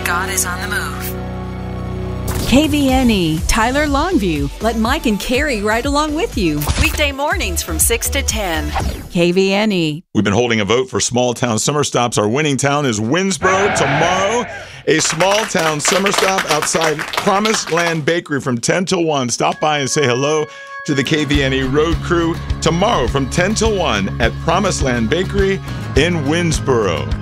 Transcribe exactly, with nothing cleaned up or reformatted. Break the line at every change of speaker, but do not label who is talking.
God is on the move.
K V N E, Tyler Longview. Let Mike and Carrie ride along with you. Weekday mornings from six to ten. K V N E.
We've been holding a vote for small town summer stops. Our winning town is Winsboro. Tomorrow, a small town summer stop outside Promised Land Bakery from ten till one. Stop by and say hello to the K V N E road crew tomorrow from ten till one at Promised Land Bakery in Winsboro.